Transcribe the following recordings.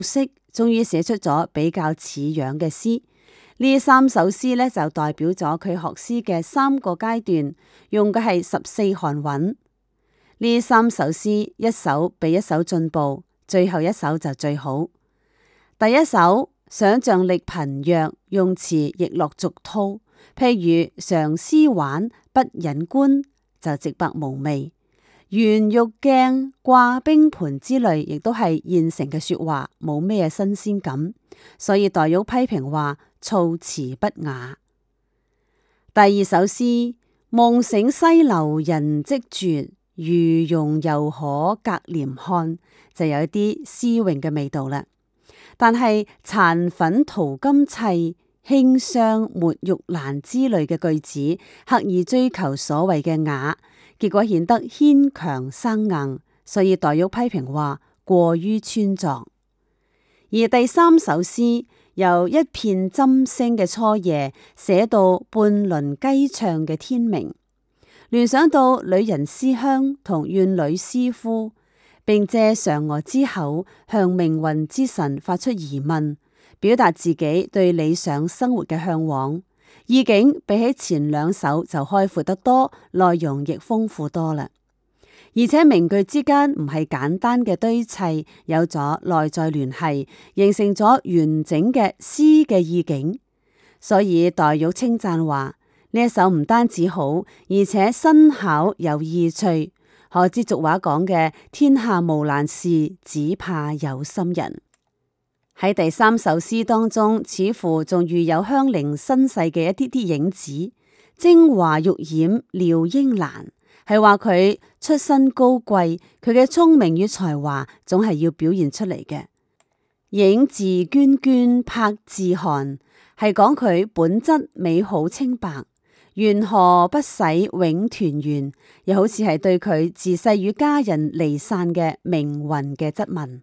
識，終於寫出咗比較似樣嘅詩。呢3首詩呢，就代表咗佢學詩嘅3個階段，用嘅係14行韻。呢3首詩一首比一首進步，最後一首就最好。第一首想象力貧弱，用詞亦落俗套，譬如常思玩不忍觀就直白無味，圓玉鏡掛冰盤之類亦都係現成嘅說話，冇咩新鮮感，所以黛玉批評話措辭不雅。第二首詩夢醒西樓人跡絕，魚容猶可隔簾看，就有一啲詩詠嘅味道啦。但係殘粉淘金砌，輕霜沒玉蘭之類嘅句子，刻意追求所謂嘅雅，結果顯得牽強生硬，所以黛玉批評話過於穿鑿。而第3首詩由一片針聲嘅初夜寫到半輪雞唱嘅天明，聯想到女人思鄉同怨女思夫，並借嫦娥之口向命運之神發出疑問，表達自己對理想生活嘅向往。意境比起前2首就開闊得多，內容亦豐富多啦。而且名句之間唔係簡單嘅堆砌，有咗內在聯繫，形成咗完整嘅詩嘅意境。所以黛玉稱讚話呢一首唔單止好，而且新巧有意趣。可知俗話講嘅天下無難事，只怕有心人。喺第3首詩當中，似乎仲遇有香菱身世嘅一啲啲影子。精華玉掩廖英蘭，係話佢出身高貴，佢嘅聰明與才華總係要表現出嚟嘅。影自娟娟柏自寒，係講佢本質美好清白。緣何不使永團圓，又好似係對佢自細與家人離散嘅命運嘅質問。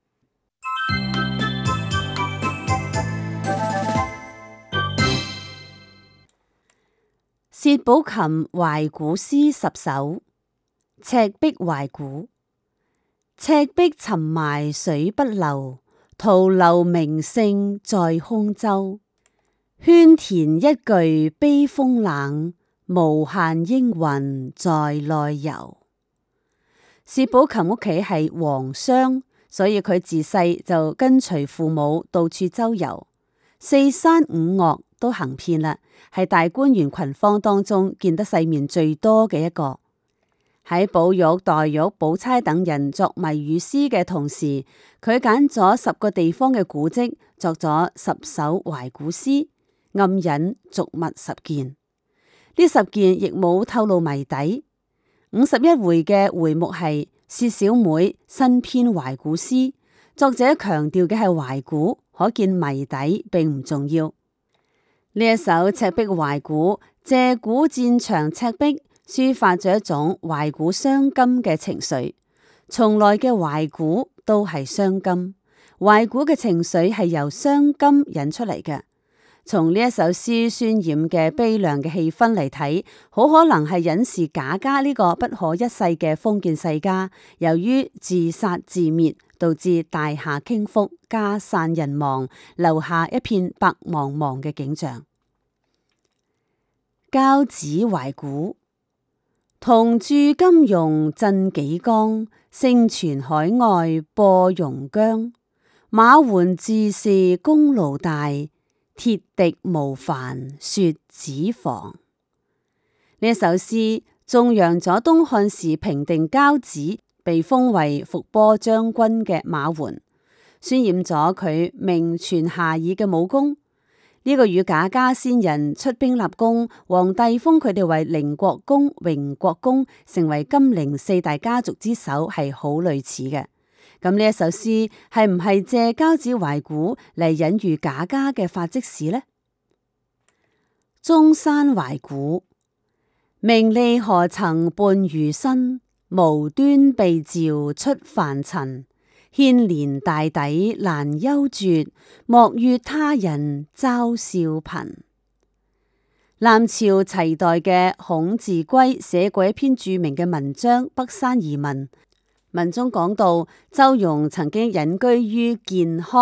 薛寶琴懷古詩10首。赤壁懷古。赤壁沉埋水不流，徒留名勝在空洲。圈田一句悲風冷，無限英魂在內遊。薛寶琴屋企係皇商，所以佢自細就跟隨父母到處周遊，4山5岳都行遍啦，係大觀園群芳當中見得世面最多嘅一個。喺寶玉、黛玉、寶釵等人作謎語詩嘅同時，佢揀咗10個地方嘅古蹟，作咗10首懷古詩。暗引俗物10件，呢10件亦冇透露謎底。51回嘅回目係薛小妹新編懷古詩，作者強調嘅係懷古，可見謎底並唔重要。呢一首赤壁懷古，借古戰場赤壁，抒發咗一種懷古傷今嘅情緒。從來嘅懷古都係傷今，懷古嘅情緒係由傷今引出嚟嘅。從呢一首詩渲染嘅悲涼嘅氣氛嚟睇，好可能係隱示賈家呢個不可一世嘅封建世家，由於自殺自滅，導致大廈傾覆，家散人亡，留下一片白茫茫嘅景象。交子懷古。同駐金庸鎮紀江，聲傳海外播榕江。馬援自是功勞大，鐵笛無煩雪子房。呢一首詩頌揚咗東漢時平定交子，被封為伏波將軍嘅馬援，渲染咗佢名傳遐邇嘅武功。呢個與賈家先人出兵立功，皇帝封佢哋為寧國公、榮國公，成為金陵4大家族之首，係好類似嘅。咁呢一首詩係唔係借交子懷古嚟隱喻賈家嘅發跡史呢？中山懷古。名利何曾伴餘身，無端被召出凡塵。牽連大抵難休絕，莫怨他人嘲笑貧。南朝齊代嘅孔稚圭寫過一篇著名嘅文章《北山移民》， 文中講到，周融曾經隱居於建康。